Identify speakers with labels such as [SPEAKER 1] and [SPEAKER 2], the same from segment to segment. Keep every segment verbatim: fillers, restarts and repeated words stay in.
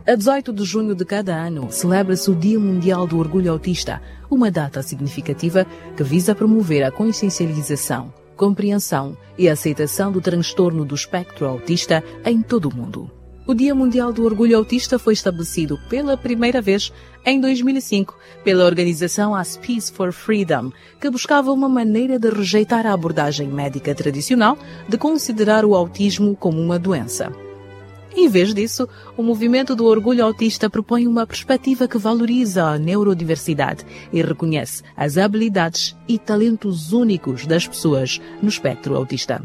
[SPEAKER 1] A dezoito de junho de cada ano, celebra-se o Dia Mundial do Orgulho Autista, uma data significativa que visa promover a consciencialização, compreensão e aceitação do transtorno do espectro autista em todo o mundo. O Dia Mundial do Orgulho Autista foi estabelecido pela primeira vez em dois mil e cinco pela organização As Peace for Freedom, que buscava uma maneira de rejeitar a abordagem médica tradicional de considerar o autismo como uma doença. Em vez disso, o movimento do orgulho autista propõe uma perspectiva que valoriza a neurodiversidade e reconhece as habilidades e talentos únicos das pessoas no espectro autista.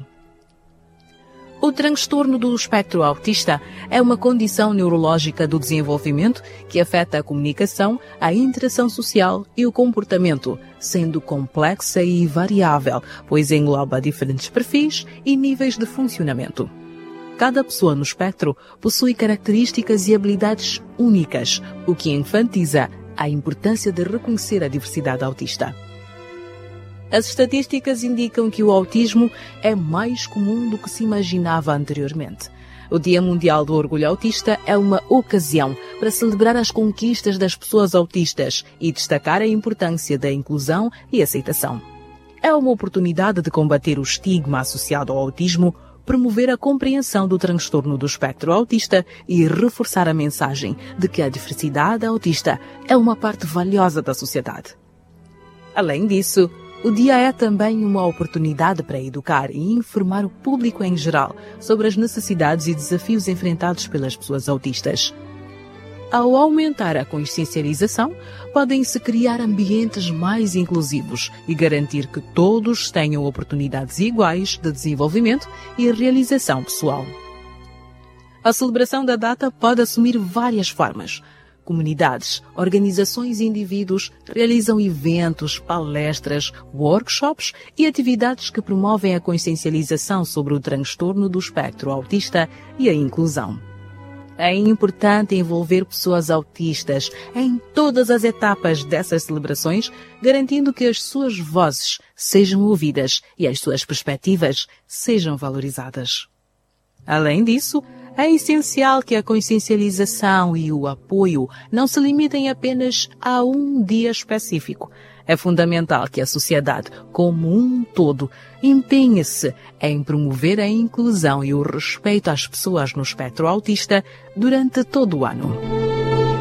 [SPEAKER 1] O transtorno do espectro autista é uma condição neurológica do desenvolvimento que afeta a comunicação, a interação social e o comportamento, sendo complexa e variável, pois engloba diferentes perfis e níveis de funcionamento. Cada pessoa no espectro possui características e habilidades únicas, o que enfatiza a importância de reconhecer a diversidade autista. As estatísticas indicam que o autismo é mais comum do que se imaginava anteriormente. O Dia Mundial do Orgulho Autista é uma ocasião para celebrar as conquistas das pessoas autistas e destacar a importância da inclusão e aceitação. É uma oportunidade de combater o estigma associado ao autismo, promover a compreensão do transtorno do espectro autista e reforçar a mensagem de que a diversidade autista é uma parte valiosa da sociedade. Além disso, o dia é também uma oportunidade para educar e informar o público em geral sobre as necessidades e desafios enfrentados pelas pessoas autistas. Ao aumentar a consciencialização, podem-se criar ambientes mais inclusivos e garantir que todos tenham oportunidades iguais de desenvolvimento e realização pessoal. A celebração da data pode assumir várias formas. Comunidades, organizações e indivíduos realizam eventos, palestras, workshops e atividades que promovem a consciencialização sobre o transtorno do espectro autista e a inclusão. É importante envolver pessoas autistas em todas as etapas dessas celebrações, garantindo que as suas vozes sejam ouvidas e as suas perspectivas sejam valorizadas. Além disso, é essencial que a consciencialização e o apoio não se limitem apenas a um dia específico. É fundamental que a sociedade, como um todo, empenhe-se em promover a inclusão e o respeito às pessoas no espectro autista durante todo o ano.